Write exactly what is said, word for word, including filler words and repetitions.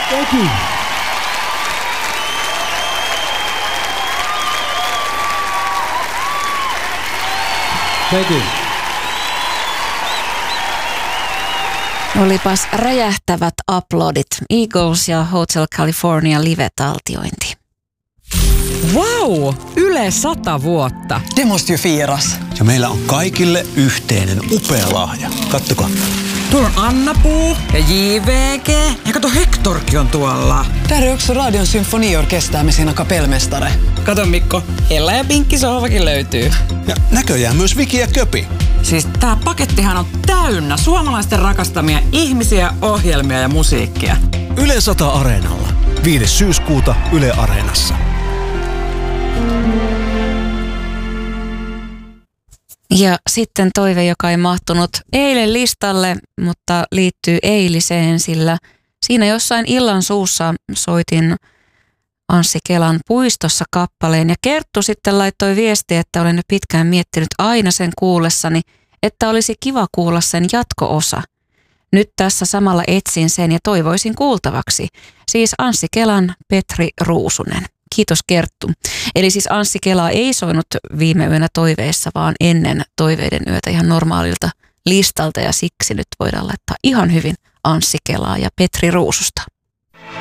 Thank you. Thank you. Olipas räjähtävät aplodit. Eagles ja Hotel California live-taltiointi. Wow! Yle sata vuotta. Det måste ju firas. Ja meillä on kaikille yhteinen upea lahja. Kattokaa. Tuolla on Anna-Puu ja J V G. Ja kato, Hectorkin on tuolla. Där är också Radion symfoniorkester med sina kapellmästare. Kato Mikko, Ella ja Pinkki sohvakin löytyy. Ja näköjään myös Viki ja Köpi. Siis tää pakettihan on täynnä suomalaisten rakastamia ihmisiä, ohjelmia ja musiikkia. Yle sata Areenalla. viides syyskuuta Yle Areenassa. Ja sitten toive, joka ei mahtunut eilen listalle, mutta liittyy eiliseen, sillä siinä jossain illan suussa soitin Anssi Kelan Puistossa kappaleen ja Kerttu sitten laittoi viestiä, että olen jo pitkään miettinyt aina sen kuullessani, että olisi kiva kuulla sen jatko-osa. Nyt tässä samalla etsin sen ja toivoisin kuultavaksi. Siis Anssi Kelan Petri Ruusunen. Kiitos Kerttu. Eli siis Anssi Kela ei soinut viime yönä toiveissa, vaan ennen toiveiden yötä ihan normaalilta listalta ja siksi nyt voidaan laittaa ihan hyvin Anssi Kelaa ja Petri Ruususta.